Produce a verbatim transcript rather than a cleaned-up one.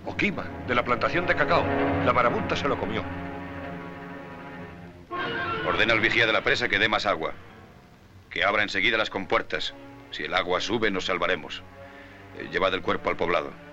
Oquima, de la plantación de cacao. La marabunta se lo comió. Ordena al vigía de la presa que dé más agua. Que abra enseguida las compuertas. Si el agua sube, nos salvaremos. Eh, llevad el cuerpo al poblado.